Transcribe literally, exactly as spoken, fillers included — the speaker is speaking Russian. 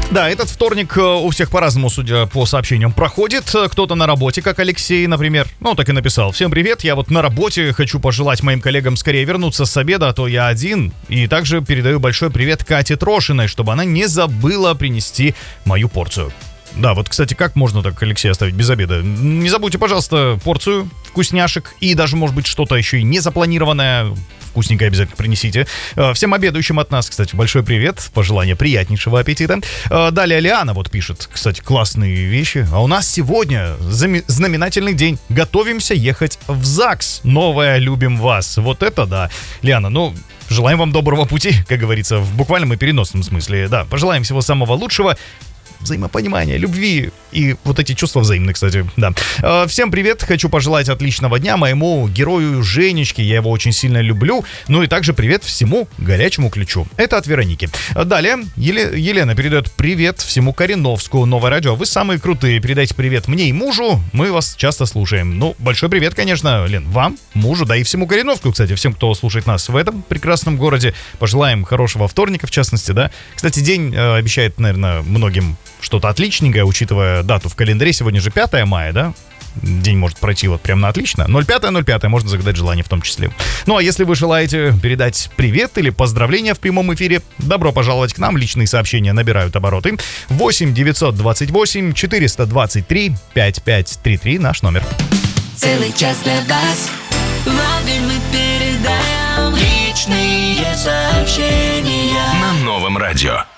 Да, этот вторник у всех по-разному, судя по сообщениям, проходит. Кто-то на работе, как Алексей, например. Ну, так и написал. Всем привет, я вот на работе, хочу пожелать моим коллегам скорее вернуться с обеда, а то я один. И также передаю большой привет Кате Трошиной, чтобы она не забыла принести мою порцию. Да, вот, кстати, как можно так Алексея оставить без обеда? Не забудьте, пожалуйста, порцию вкусняшек и даже, может быть, что-то еще и не запланированное. Вкусненькое обязательно принесите. Всем обедающим от нас, кстати, большой привет. Пожелание приятнейшего аппетита. Далее Лиана вот пишет, кстати, классные вещи. А у нас сегодня знаменательный день. Готовимся ехать в ЗАГС. Новое, любим вас. Вот это да. Лиана, ну... желаем вам доброго пути, как говорится, в буквальном и переносном смысле. Да, пожелаем всего самого лучшего. Взаимопонимания, любви и вот эти чувства взаимные, кстати, да. Всем привет, хочу пожелать отличного дня моему герою Женечке, я его очень сильно люблю. Ну и также привет всему горячему ключу. Это от Вероники. Далее Елена передает привет всему Кореновску, Новое радио. Вы самые крутые, передайте привет мне и мужу, мы вас часто слушаем. Ну, большой привет, конечно, Лен, вам, мужу, да и всему Кореновску, кстати, всем, кто слушает нас в этом прекрасном городе. Пожелаем хорошего вторника, в частности, да. Кстати, день э, обещает, наверное, многим что-то отличненькое, учитывая дату в календаре. Сегодня же пятое мая, да? День может пройти вот прям на отлично. ноль пятое ноль пятое, можно загадать желание в том числе. Ну а если вы желаете передать привет или поздравления в прямом эфире, добро пожаловать к нам. Личные сообщения набирают обороты. восемь девятьсот двадцать восемь четыреста двадцать три пятьдесят пять тридцать три наш номер. Целый час для вас. Ловим и передаем личные сообщения на Новом радио.